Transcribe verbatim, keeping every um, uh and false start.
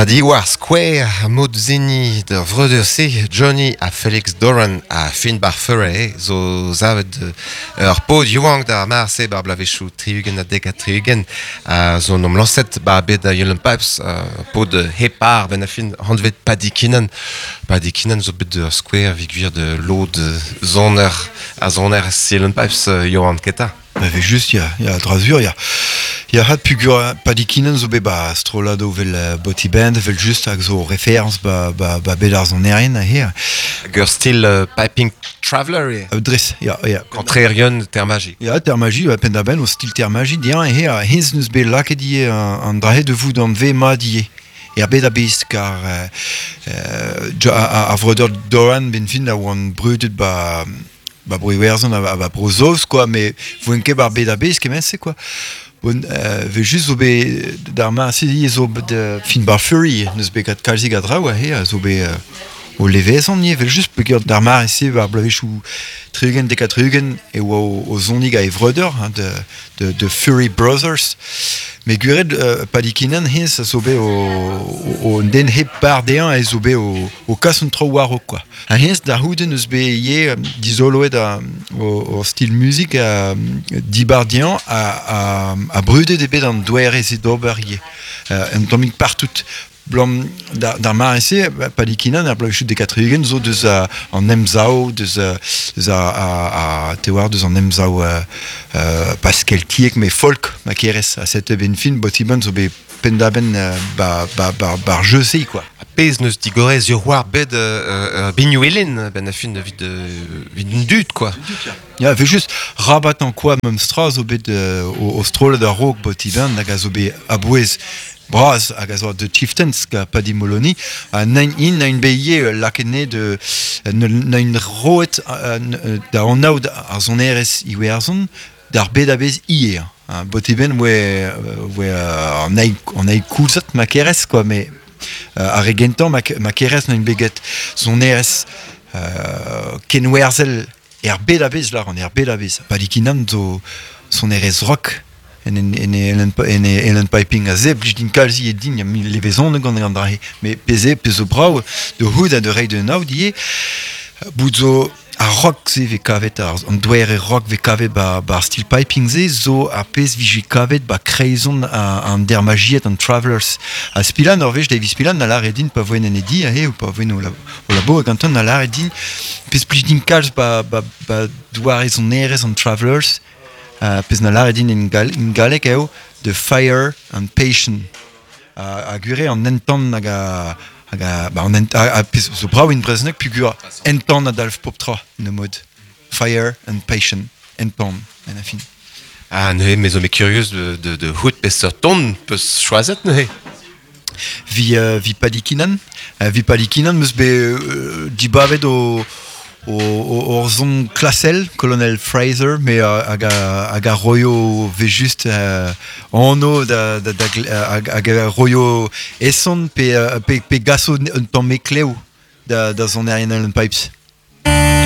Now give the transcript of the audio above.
Badi war square mod zeni de vreudurse Johnny a Felix Doran a fin bar furre zo zavet ur pod yuang da marse bar blavechou triugen a dek a triugen a zo nom lanset bar bet a Yulon Pipes pod hepar ben a fin handvet padikinen padikinen zo bet ur square vigvir de lod zoner a zoner Yulon Pipes Johan Keta. Avait juste il y a il y a Drazur il y a il y a hat pugur padikinen zo be ba strolado vel boti band vel just ak zo reference ba ba ba belar zon erin a her Gur still uh, piping traveler uh, dres ya ya contrarion termagi ya termagi a penda ben o stil termagi dian a her hins neus be lakedie an drahe de vous dans ve ma die er bet a best car uh, a vreudeur Doran ben fin da oan brudet ba ba bruiwerzon a ba brozos quoi mais vous en kebar bet a best kemen c'est quoi bon euh, ve juste zo be d'arma si zo de fin bar fury neus be kat kalzig a draou a he zo be uh, o levezon nie vel just peogwir d'arma ese bar blavechou triugen dek a triugen e oa o zonig a evreudeur hein, de, de, de Fury Brothers me guret uh, padikinen hez a zo be o, o, o den hep bar dean a zo be o, o kason tro waro quoi a hez da houden eus be ye um, dizoloet a, o, o stil musik a di bar dean a, a, a brudet e bet an douere se d'ober ye uh, en tomik partout blom da da marese padikinen a blavechou dek a triugen zo deus a an emzao deus a deus a a, a te war deus an emzao uh, uh, Pascal Kiek me folk ma keres a set ben fin botiban zo be pendaben uh, ba ba ba bar jeu sei quoi a pez neus digorez ur war bed uh, uh, binouelen ben a fin vid vid un dud quoi ya ve just rabat an quoi mem stra zo bet uh, o, o strolet a rog botiban nag a zo be a bouez braz hag a zo de chieftains ka padi moloni a nain in nain beie lakene de nain roet da an aoud ar zon erez iwerzon d'ar bet a bez ier botiben we we an aig koulzat ma kerez quoi mais ar regentan ma kerez nain beget zon erez kenwerzel er bet a bez lar an er bet a bez padikinan zo zon erez rock en en en en en en piping a zeb din kalzi e din mi levezon gant gant drahe mais peze pezo brau de houd a de rei de naudie bouzo a rock ze ve kavet an douer e rock ve kavet ba ba stil piping ze zo a pez viji kavet ba kreizon an der magiet an travelers a spilan norvège David spilan na la redin pa voen en edi a he ou pa voen o labo ganton na la redin pez plij din kalz ba ba ba douar ezon erez an travelers Uh, pez na lar edin in, gal, in galek eo de fire and passion uh, a gure an entan hag a, hag a, ba, an ent, a, a pez zo brau in breznek pu gure entan a dalf pop tra ne mod fire and passion entan en a fin ah ne me zo me curieux de de de hout peser ton peus choazet ne vi uh, vi padikinan uh, vi padikinan meus be uh, dibavet o o zon klasel, Colonel Fraser, mais hag a roio ve just uh, anno da, da, da, hag a roio eson pe, pe, pe gaso un tamm mekleo da, da zon erien Allen Pipes.